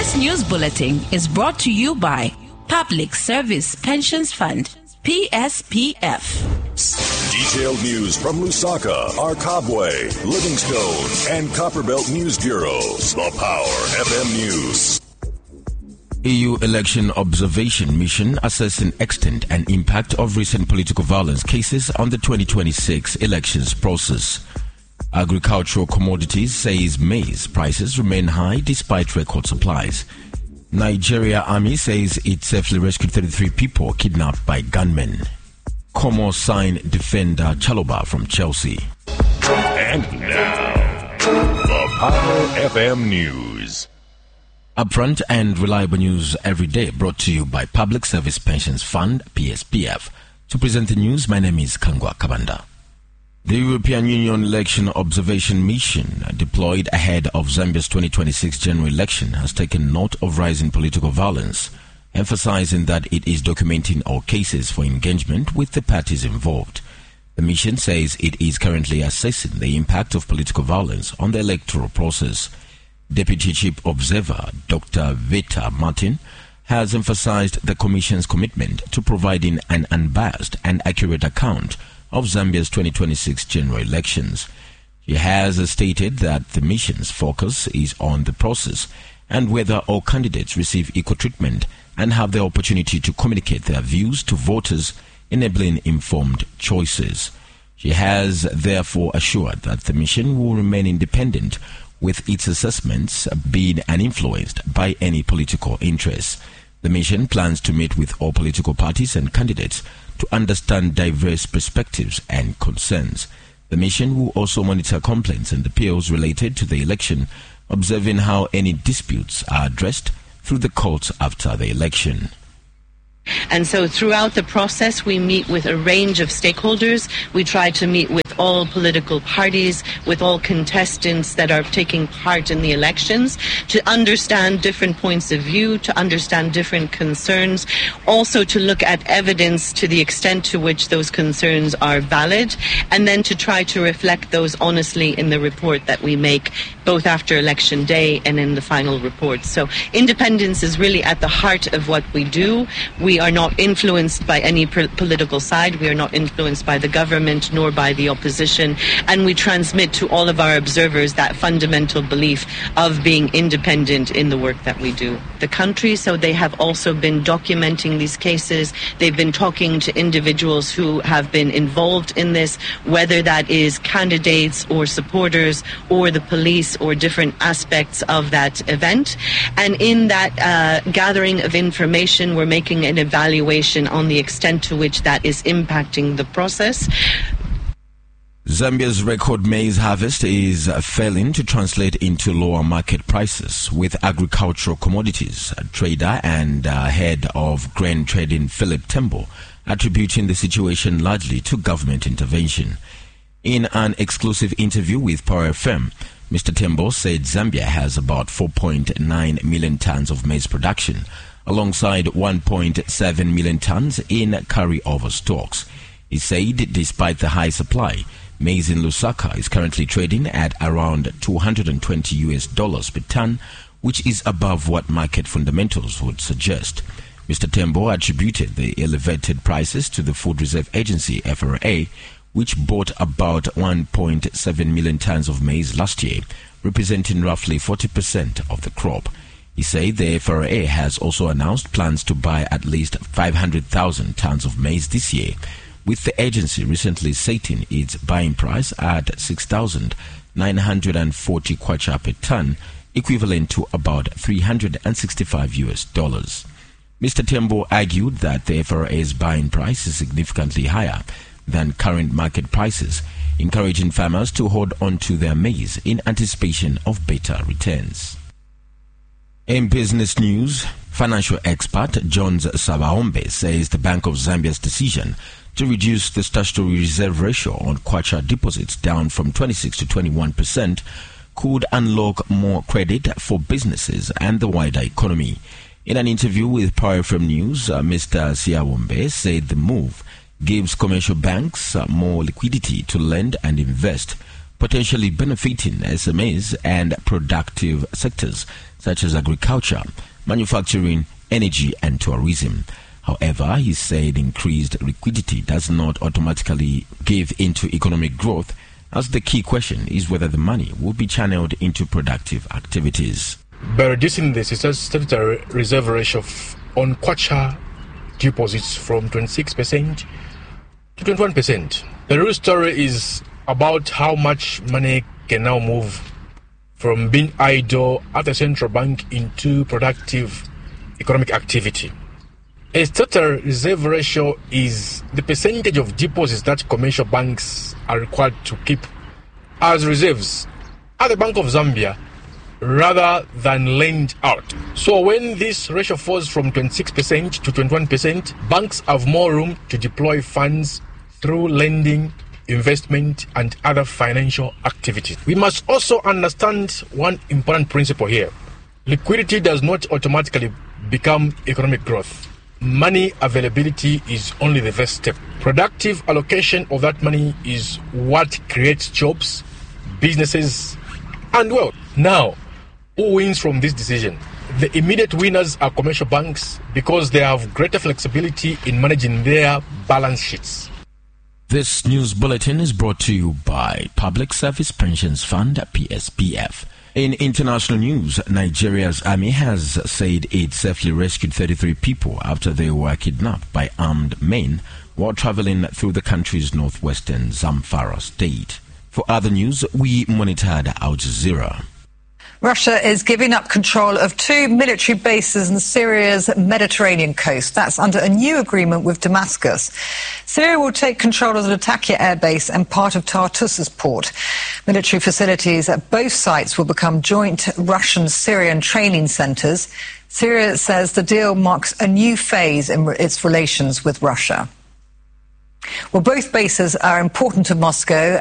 This news bulletin is brought to you by Public Service Pensions Fund, PSPF. Detailed news from Lusaka, Arkabwe, Livingstone, and Copperbelt News Bureaus. The Power FM News. EU Election Observation Mission assessing extent and impact of recent political violence cases on the 2026 elections process. Agricultural Commodities says maize prices remain high despite record supplies. Nigeria Army says it safely rescued 33 people kidnapped by gunmen. Como sign defender Chalobah from Chelsea. And now, the Power FM News. Upfront and reliable news every day, brought to you by Public Service Pensions Fund, PSPF. To present the news, my name is Kangwa Kabanda. The European Union Election Observation Mission, deployed ahead of Zambia's 2026 general election, has taken note of rising political violence, emphasizing that it is documenting all cases for engagement with the parties involved. The mission says it is currently assessing the impact of political violence on the electoral process. Deputy Chief Observer Dr. Vita Martin has emphasized the Commission's commitment to providing an unbiased and accurate account of Zambia's 2026 general elections. She has stated that the mission's focus is on the process and whether all candidates receive equal treatment and have the opportunity to communicate their views to voters, enabling informed choices. She has therefore assured that the mission will remain independent, with its assessments being uninfluenced by any political interests. The mission plans to meet with all political parties and candidates to understand diverse perspectives and concerns. The mission will also monitor complaints and appeals related to the election, observing how any disputes are addressed through the courts after the election. And so throughout the process, we meet with a range of stakeholders. We try to meet with all political parties, with all contestants that are taking part in the elections, to understand different points of view, to understand different concerns, also to look at evidence to the extent to which those concerns are valid, and then to try to reflect those honestly in the report that we make, both after election day and in the final report. So independence is really at the heart of what we do. We are not influenced by any political side. We are not influenced by the government nor by the opposition. And we transmit to all of our observers that fundamental belief of being independent in the work that we do. The country, so they have also been documenting these cases. They've been talking to individuals who have been involved in this, whether that is candidates or supporters or the police or different aspects of that event. And in that gathering of information, we're making an evaluation on the extent to which that is impacting the process. Zambia's record maize harvest is failing to translate into lower market prices, with agricultural commodities trader and head of grain trading Philip Tembo attributing the situation largely to government intervention. In an exclusive interview with Power FM, Mr. Tembo said Zambia has about 4.9 million tons of maize production, alongside 1.7 million tons in carryover stocks. He said despite the high supply, maize in Lusaka is currently trading at around $220 per ton, which is above what market fundamentals would suggest. Mr. Tembo attributed the elevated prices to the Food Reserve Agency, FRA, which bought about 1.7 million tons of maize last year, representing roughly 40% of the crop. He said the FRA has also announced plans to buy at least 500,000 tons of maize this year, with the agency recently setting its buying price at 6,940 kwacha per ton, equivalent to about $365. Mr. Tembo argued that the FRA's buying price is significantly higher than current market prices, encouraging farmers to hold on to their maize in anticipation of better returns. In business news, financial expert Jones Sabaombe says the Bank of Zambia's decision to reduce the statutory reserve ratio on kwacha deposits down from 26 to 21% could unlock more credit for businesses and the wider economy. In an interview with Power FM News, Mr. Siawombe said the move gives commercial banks more liquidity to lend and invest, potentially benefiting SMEs and productive sectors such as agriculture, manufacturing, energy and tourism. However, he said increased liquidity does not automatically give into economic growth, as the key question is whether the money will be channeled into productive activities. By reducing the statutory reserve ratio on kwacha deposits from 26% to 21%, the real story is about how much money can now move from being idle at the central bank into productive economic activity. A statutory reserve ratio is the percentage of deposits that commercial banks are required to keep as reserves at the Bank of Zambia rather than lend out. So when this ratio falls from 26% to 21%, banks have more room to deploy funds through lending, investment and other financial activities. We must also understand one important principle here. Liquidity does not automatically become economic growth. Money availability is only the first step. Productive allocation of that money is what creates jobs, businesses, and wealth. Now, who wins from this decision? The immediate winners are commercial banks because they have greater flexibility in managing their balance sheets. This news bulletin is brought to you by Public Service Pensions Fund, PSPF. In international news, Nigeria's army has said it safely rescued 33 people after they were kidnapped by armed men while traveling through the country's northwestern Zamfara state. For other news, we monitored Al Jazeera. Russia is giving up control of 2 military bases in Syria's Mediterranean coast. That's under a new agreement with Damascus. Syria will take control of the Latakia air base and part of Tartus's port. Military facilities at both sites will become joint Russian-Syrian training centres. Syria says the deal marks a new phase in its relations with Russia. Well, both bases are important to Moscow.